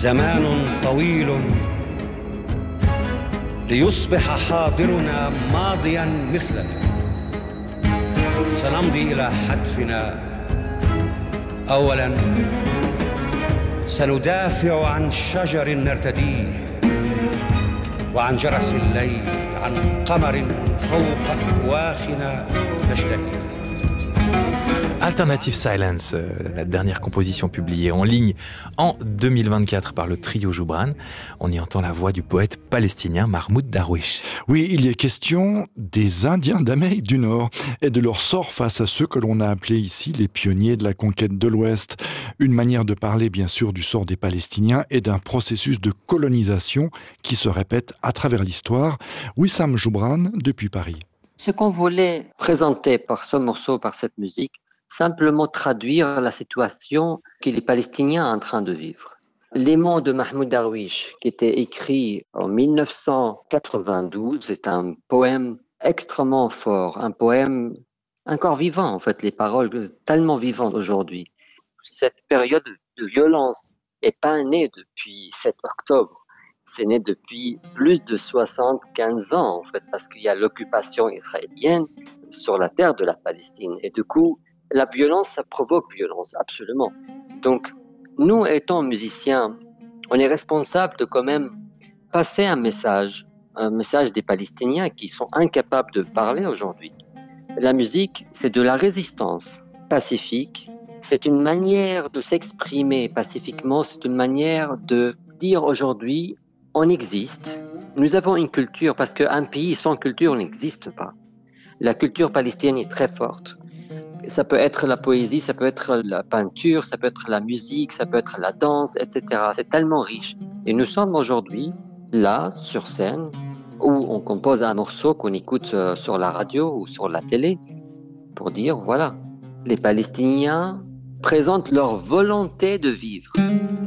زمان طويل ليصبح حاضرنا ماضيا مثلنا. سنمضي إلى حتفنا. أولا سندافع عن شجر نرتديه، وعن جرس الليل، عن قمر فوق أكواخنا نشتهيه. Alternative Silence, la dernière composition publiée en ligne en 2024 par le trio Joubran. On y entend la voix du poète palestinien Mahmoud Darwish. Oui, il y est question des Indiens d'Amérique du Nord et de leur sort face à ceux que l'on a appelés ici les pionniers de la conquête de l'Ouest. Une manière de parler bien sûr du sort des Palestiniens et d'un processus de colonisation qui se répète à travers l'histoire. Wissam Joubran depuis Paris. Ce qu'on voulait présenter par ce morceau, par cette musique, simplement traduire la situation que les Palestiniens sont en train de vivre. Les mots de Mahmoud Darwish, qui étaient écrits en 1992, c'est un poème extrêmement fort, un poème encore vivant en fait, les paroles tellement vivantes aujourd'hui. Cette période de violence n'est pas née depuis 7 octobre, c'est né depuis plus de 75 ans en fait, parce qu'il y a l'occupation israélienne sur la terre de la Palestine et du coup, la violence, ça provoque violence, absolument. Donc, nous, étant musiciens, on est responsable de quand même passer un message des Palestiniens qui sont incapables de parler aujourd'hui. La musique, c'est de la résistance pacifique. C'est une manière de s'exprimer pacifiquement. C'est une manière de dire aujourd'hui, on existe. Nous avons une culture, parce qu'un pays sans culture n'existe pas. La culture palestinienne est très forte. Ça peut être la poésie, ça peut être la peinture, ça peut être la musique, ça peut être la danse, etc. C'est tellement riche. Et nous sommes aujourd'hui là, sur scène, où on compose un morceau qu'on écoute sur la radio ou sur la télé pour dire, voilà, les Palestiniens présentent leur volonté de vivre.